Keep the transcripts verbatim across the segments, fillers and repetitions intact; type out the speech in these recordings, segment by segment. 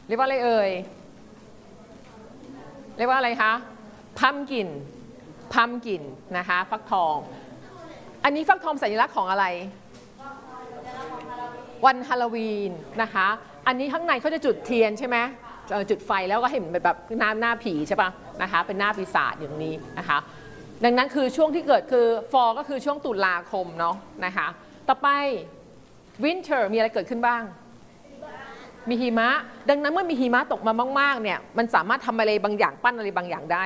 เรียกว่าอะไรเอ่ยเรียกว่าอะไรคะพัมกินพัมกินนะคะฟักทองอันนี้ฟักทองสัญลักษณ์ของอะไรวันฮาโลวีนนะคะอันนี้ข้างในเขาจะจุดเทียนใช่ไหมจุดไฟแล้วก็เห็นแบบหน้าหน้าผีใช่ปะนะคะเป็นหน้าปีศาจอย่างนี้นะคะดังนั้นคือช่วงที่เกิดคือ fall ก็คือช่วงตุลาคมเนาะนะคะต่อไป winter มีอะไรเกิดขึ้นบ้างมีหิมะดังนั้นเมื่อมีหิมะตกมามากๆเนี่ยมันสามารถทำอะไรบางอย่างปั้นอะไรบางอย่างได้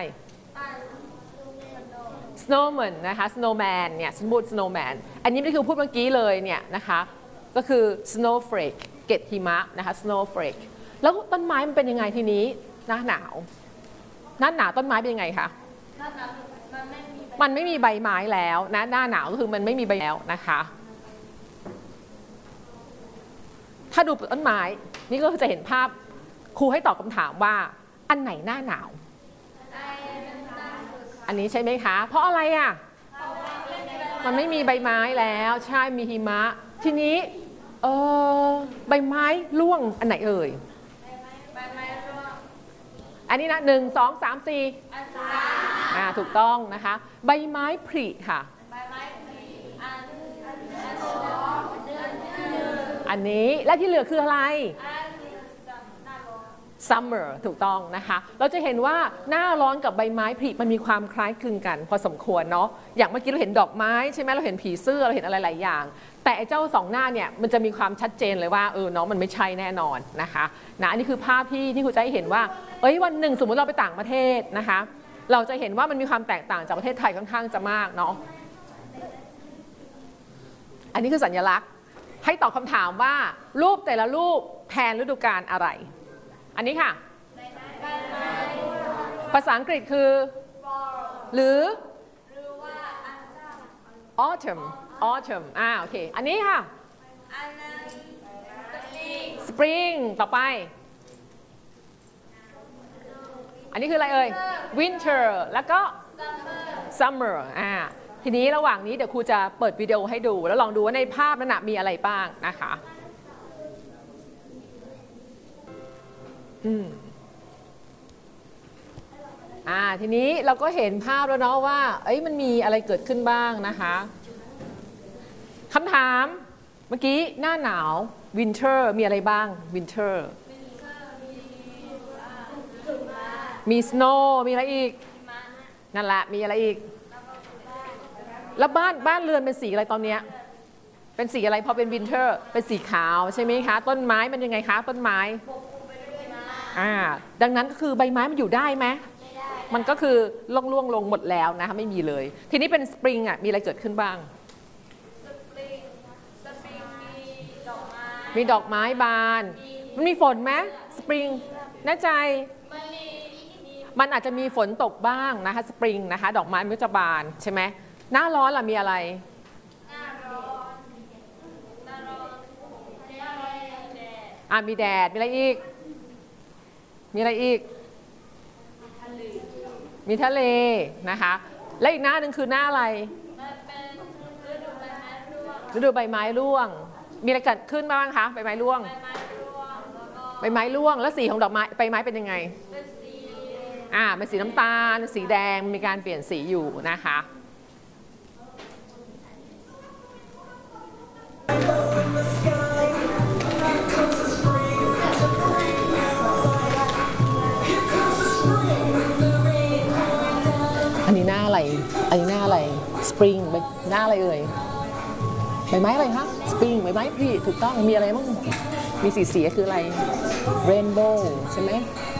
snowman นะคะ snowman เนี่ยสมมุติ snowman อันนี้ไม่ได้คือพูดเมื่อกี้เลยเนี่ยนะคะก็คือ snowflake เกล็ดหิมะนะคะ snowflake แล้วต้นไม้มันเป็นยังไงทีนี้หน้าหนาวหน้าหนาวต้นไม้เป็นยังไงคะมันไม่มีใบไม้แล้วนะหน้าหนาวก็คือมันไม่มีใบแล้วนะคะถ้าดูต้นไม้นี่ก็จะเห็นภาพครูให้ตอบคำถามว่าอันไหนหน้าหนาวอันนี้ใช่ไหมคะเพราะอะไรอ่ะมันไม่มีใบไม้แล้วใช่มีหิมะทีนี้เออใบไม้ร่วงอันไหนเอ่ยอันนี้นะหนึ่งสองสามสี่อ่าถูกต้องนะคะใบไม้ผลิค่ะอันนี้และที่เหลือคืออะไร summer ถูกต้องนะคะเราจะเห็นว่าหน้าร้อนกับใบไม้ผลิมันมีความคล้ายคลึงกันพอสมควรเนาะอย่างเมื่อกี้เราเห็นดอกไม้ใช่ไหมเราเห็นผีเสื้อเราเห็นอะไรหลายอย่างแต่ไอ้เจ้าสองหน้าเนี่ยมันจะมีความชัดเจนเลยว่าเออน้องมันไม่ใช่แน่นอนนะคะนะอันนี้คือภาพที่ที่ครูจะให้เห็นว่าเอ้ยวันหนึ่งสมมติเราไปต่างประเทศนะคะเราจะเห็นว่ามันมีความแตกต่างจากประเทศไทยค่อนข้างจะมากเนาะอันนี้คือสัญลักษณ์ให้ตอบคำถามว่ารูปแต่ละรูปแทนฤดูกาลอะไรอันนี้ค่ะภาษาอังกฤษคือหรือ autumn autumn อ่าโอเคอันนี้ค่ะ spring ต่อไปอันนี้คืออะไรเอ่ย winter แล้วก็ summer อ่าทีนี้ระหว่างนี้เดี๋ยวครูจะเปิดวิดีโอให้ดูแล้วลองดูว่าในภาพนั้นมีอะไรบ้างนะคะอืมอ่าทีนี้เราก็เห็นภาพแล้วเนาะว่าเอ้ยมันมีอะไรเกิดขึ้นบ้างนะคะคำถามเมื่อกี้หน้าหนาว winter มีอะไรบ้าง winter มี snow มีอะไรอีกนั่นแหละมีอะไรอีกแล้วบ้านบ้านเรือนเป็นสีอะไรตอนเนี้ยเป็นสีอะไรพอเป็น winter เป็นสีขาวใช่ไหมคะต้นไม้มันยังไงคะต้นไม้อ่าดังนั้นก็คือใบไม้มันอยู่ได้ไหมมันก็คือล่วงล่วงลงหมดแล้วนะคะไม่มีเลยทีนี้เป็นสปริงอ่ะมีอะไรเกิดขึ้นบ้างมีดอกไม้บานมันมีฝนไหมสปริงแน่ใจมันอาจจะมีฝนตกบ้างนะคะสปริงนะคะดอกไม้มันก็จะบานใช่ไหมหน้าร้อนล่ะมีอะไรหน้าร้อนหน้าร้อนอ่ะมีแดดมีอะไรอีกมีอะไรอีกมีทะเลนะคะและอีกหน้าหนึ่งคือหน้าอะไรฤดูใบไม้ร่วงมีอะไรเกิดขึ้นบ้างคะใบไม้ร่วงใบไม้ร่วงแล้วสีของดอกไม้ใบไม้เป็นยังไงอ่าเป็นสีน้ำตาลสีแดงมีการเปลี่ยนสีอยู่นะคะอันนี้หน้าอะไรอันนี้หน้าอะไรสปริงหน้าอะไรเอ่ยใบไม้อะไรคะสปริงใบไม้ผลิถูกต้องมีอะไรบ้างมีสีสีคืออะไรเรนโบว์ใช่ไหม